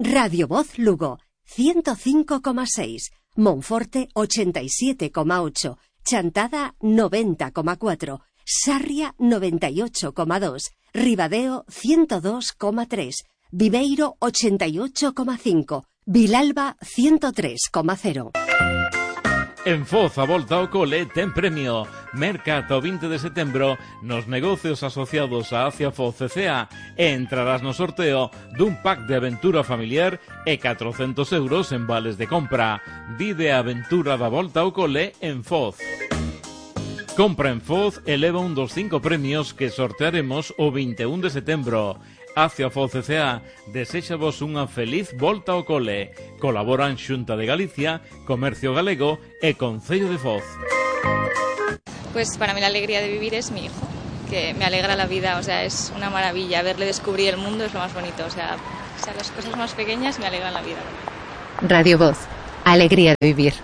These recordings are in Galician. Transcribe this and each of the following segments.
Radio Voz Lugo, 105,6, Monforte 87,8, Chantada 90,4, Sarria 98,2, Ribadeo 102,3, Viveiro 88,5, Vilalba 103,0. En Foz a volta ao cole ten premio. Merca ata o 20 de setembro nos negocios asociados a Acia Foz CCA e entrarás no sorteo dun pack de aventura familiar e 400 euros en vales de compra. Vive a aventura da volta ao cole en Foz. Compra en Foz e leva un dos 5 premios que sortearemos o 21 de setembro. Acia Foz CCA deséxavos unha feliz volta ao cole. Colaboran Xunta de Galicia, Comercio Galego e Concello de Foz. Pues para mí la alegría de vivir es mi hijo, que me alegra la vida, o sea, es una maravilla. Verle descubrir el mundo es lo más bonito, o sea, las cosas más pequeñas me alegran la vida. Radio Voz, alegría de vivir.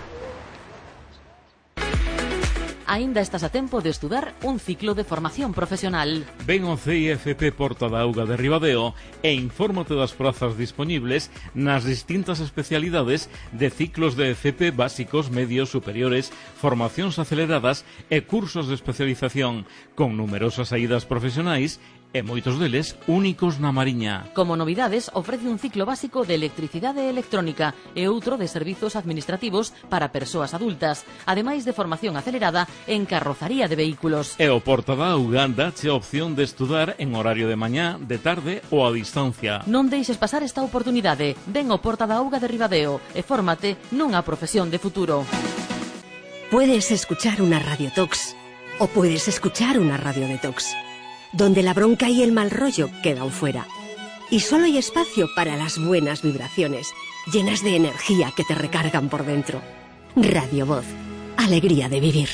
Aínda estás a tempo de estudar un ciclo de formación profesional. Ven ao CIFP Porta da Auga de Ribadeo e infórmate das prazas dispoñibles nas distintas especialidades de ciclos de FP básicos, medios, superiores, formacións aceleradas e cursos de especialización, con numerosas saídas profesionais e moitos deles únicos na Mariña. Como novidades, ofrece un ciclo básico de electricidade e electrónica e outro de servizos administrativos para persoas adultas, ademais de formación acelerada en carrozaría de vehículos. E o Porta da Auga dache a opción de estudar en horario de mañá, de tarde ou a distancia. Non deixes pasar esta oportunidade. Ven ao Porta da Auga de Ribadeo e fórmate nunha profesión de futuro. Puedes escuchar una Radio Tox o puedes escuchar una Radio Detox, donde la bronca y el mal rollo quedan fuera. Y solo hay espacio para las buenas vibraciones, llenas de energía que te recargan por dentro. Radio Voz, alegría de vivir.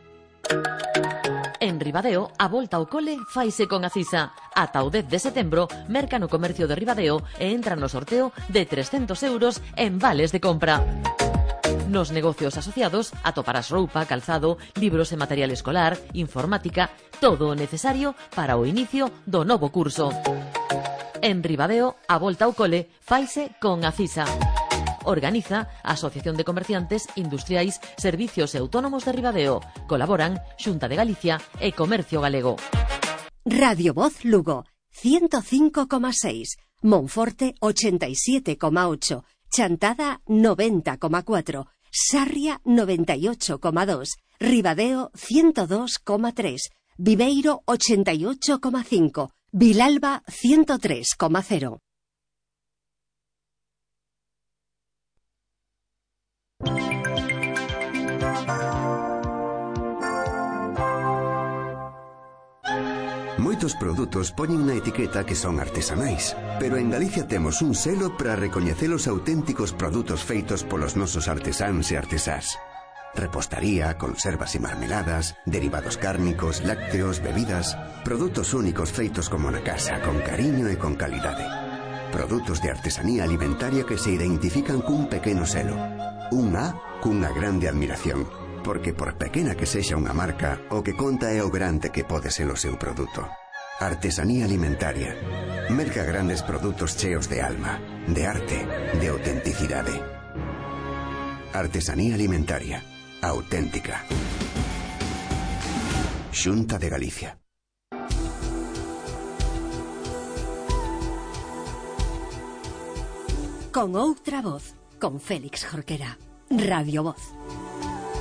En Ribadeo, a volta ao cole faise con Acisa. Ata o 10 de setembro, merca no comercio de Ribadeo e entra no sorteo de 300 euros en vales de compra. Nos negocios asociados atoparás roupa, calzado, libros e material escolar, informática, todo o necesario para o inicio do novo curso. En Ribadeo, a volta ao cole faise con Acisa. Organiza a Asociación de Comerciantes Industriais, Servicios e Autónomos de Ribadeo. Colaboran Xunta de Galicia e Comercio Galego. Radio Voz Lugo, 105,6, Monforte 87,8, Chantada 90,4, Sarria 98,2, Ribadeo 102,3, Viveiro 88,5, Vilalba 103,0. Moitos produtos poñen na etiqueta que son artesanais, pero en Galicia temos un selo para recoñecer os auténticos produtos feitos polos nosos artesáns e artesás. Repostaría, conservas e marmeladas, derivados cárnicos, lácteos, bebidas, produtos únicos feitos como na casa, con cariño e con calidade. Produtos de artesanía alimentaria que se identifican cun pequeno selo. Un A cunha grande admiración, porque por pequena que sexa unha marca, o que conta é o grande que pode ser o seu produto. Artesanía alimentaria. Merca grandes produtos cheos de alma, de arte, de autenticidade. Artesanía alimentaria. Auténtica. Xunta de Galicia. Con outra voz, con Félix Jorquera. Radio Voz.